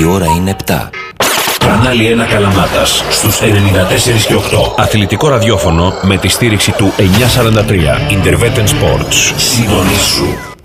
ώρα είναι 7. Κανάλι 1 Καλαμάτας στους 94 και 8. Αθλητικό ραδιόφωνο με τη στήριξη του 943 Interveten Sports. Συντονίσου.